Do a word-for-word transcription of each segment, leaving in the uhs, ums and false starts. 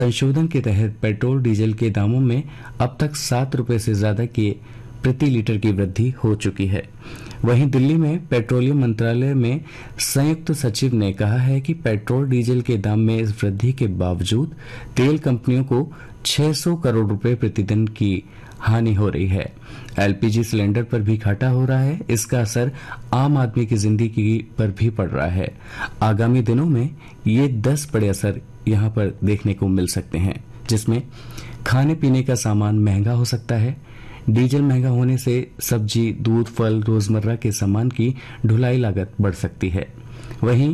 संशोधन के तहत पेट्रोल डीजल के दामों में अब तक सात रुपए से ज्यादा की प्रति लीटर की वृद्धि हो चुकी है। वहीं दिल्ली में पेट्रोलियम मंत्रालय में संयुक्त सचिव ने कहा है कि पेट्रोल डीजल के दाम में इस वृद्धि के बावजूद तेल कंपनियों को छह सौ करोड़ रुपए प्रतिदिन की हानि हो रही है। एलपीजी सिलेंडर पर भी घाटा हो रहा है। इसका असर आम आदमी की जिंदगी पर भी पड़ रहा है। आगामी दिनों में ये दस बड़े असर यहाँ पर देखने को मिल सकते हैं, जिसमें खाने पीने का सामान महंगा हो सकता है। डीजल महंगा होने से सब्जी, दूध, फल, रोजमर्रा के सामान की ढुलाई लागत बढ़ सकती है। वहीं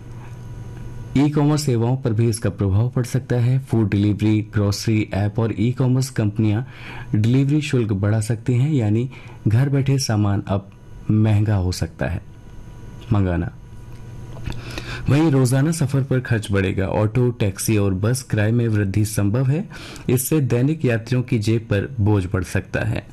ई कॉमर्स सेवाओं पर भी इसका प्रभाव पड़ सकता है। फूड डिलीवरी, ग्रोसरी ऐप और ई कॉमर्स कंपनियां डिलीवरी शुल्क बढ़ा सकती हैं, यानी घर बैठे सामान अब महंगा हो सकता है मंगाना। वहीं रोजाना सफर पर खर्च बढ़ेगा। ऑटो, टैक्सी और बस किराए में वृद्धि संभव है। इससे दैनिक यात्रियों की जेब पर बोझ बढ़ सकता है।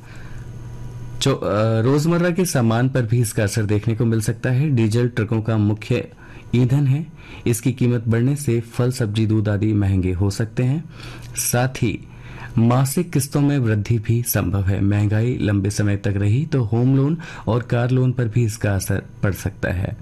रोजमर्रा के सामान पर भी इसका असर देखने को मिल सकता है। डीजल ट्रकों का मुख्य ईंधन है। इसकी कीमत बढ़ने से फल, सब्जी, दूध आदि महंगे हो सकते हैं। साथ ही मासिक किस्तों में वृद्धि भी संभव है। महंगाई लंबे समय तक रही तो होम लोन और कार लोन पर भी इसका असर पड़ सकता है।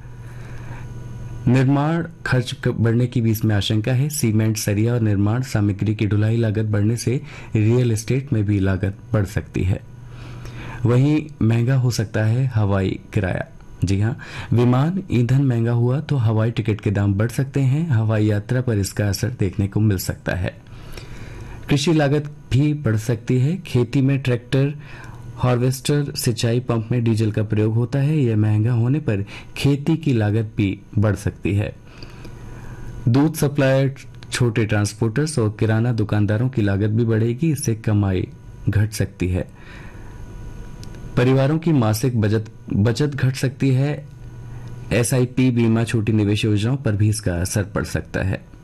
निर्माण खर्च बढ़ने की भी इसमें आशंका है। सीमेंट, सरिया और निर्माण सामग्री की ढुलाई लागत बढ़ने से रियल एस्टेट में भी लागत बढ़ सकती है। वहीं महंगा हो सकता है हवाई किराया। जी हाँ, विमान ईंधन महंगा हुआ तो हवाई टिकट के दाम बढ़ सकते हैं। हवाई यात्रा पर इसका असर देखने को मिल सकता है। कृषि लागत भी बढ़ सकती है। खेती में ट्रैक्टर, हार्वेस्टर, सिंचाई पंप में डीजल का प्रयोग होता है। यह महंगा होने पर खेती की लागत भी बढ़ सकती है। दूध सप्लायर, छोटे ट्रांसपोर्टर्स और किराना दुकानदारों की लागत भी बढ़ेगी। इससे कमाई घट सकती है। परिवारों की मासिक बचत बचत घट सकती है। एसआईपी, बीमा, छोटी निवेश योजनाओं पर भी इसका असर पड़ सकता है।